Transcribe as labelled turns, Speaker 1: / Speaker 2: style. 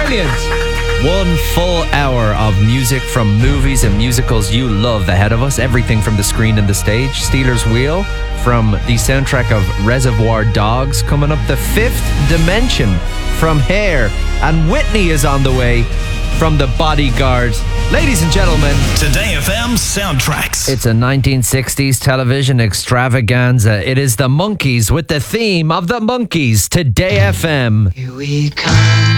Speaker 1: Brilliant. 1 full hour of music from movies and musicals you love ahead of us. Everything from the screen and the stage. Stealers Wheel from the soundtrack of Reservoir Dogs. Coming up, The Fifth Dimension from Hair. And Whitney is on the way from The Bodyguard. Ladies and gentlemen,
Speaker 2: Today FM Soundtracks.
Speaker 1: it's a 1960s television extravaganza. It is the Monkees with the theme of the Monkees. Today FM.
Speaker 3: Here we come.